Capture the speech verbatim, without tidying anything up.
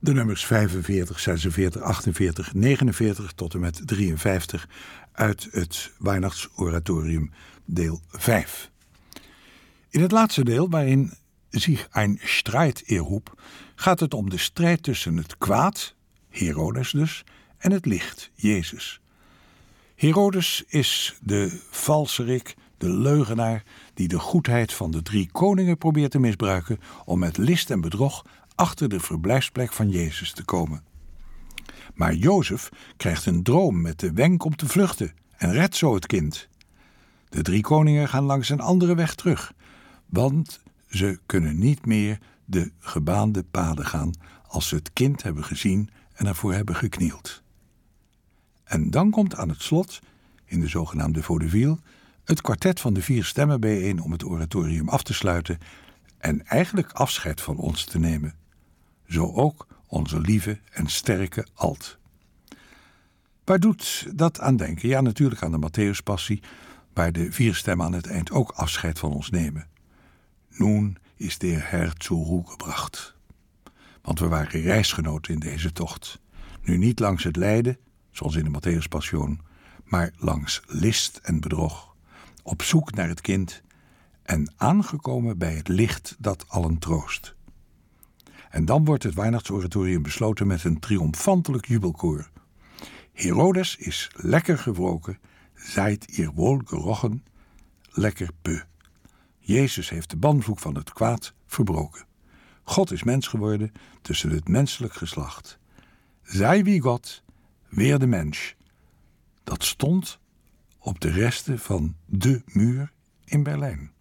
De nummers vijfenveertig, zesenveertig, achtenveertig, negenenveertig tot en met drieënvijftig uit het Weihnachtsoratorium deel vijf. In het laatste deel, waarin zich ein Streit erhob, gaat het om de strijd tussen het kwaad, Herodes dus, en het licht, Jezus. Herodes is de valserik, de leugenaar, die de goedheid van de drie koningen probeert te misbruiken om met list en bedrog achter de verblijfsplek van Jezus te komen. Maar Jozef krijgt een droom met de wenk om te vluchten en redt zo het kind. De drie koningen gaan langs een andere weg terug, want ze kunnen niet meer de gebaande paden gaan als ze het kind hebben gezien en ervoor hebben geknield. En dan komt aan het slot, in de zogenaamde vaudeville, het kwartet van de vier stemmen bijeen om het oratorium af te sluiten en eigenlijk afscheid van ons te nemen. Zo ook onze lieve en sterke alt. Waar doet dat aan denken? Ja, natuurlijk aan de Matthäuspassie, waar de vier stemmen aan het eind ook afscheid van ons nemen. Nun is de Herr zur Ruhe gebracht. Want we waren reisgenoten in deze tocht. Nu niet langs het lijden, zoals in de Matthäuspassion, maar langs list en bedrog, op zoek naar het kind en aangekomen bij het licht dat allen troost. En dan wordt het Weihnachtsoratorium besloten met een triomfantelijk jubelkoor. Herodes is lekker gewroken, seid ihr wohl gerochen, lekker peu. Jezus heeft de banvloek van het kwaad verbroken. God is mens geworden tussen het menselijk geslacht. Zij wie God, weer de mens. Dat stond op de resten van de muur in Berlijn.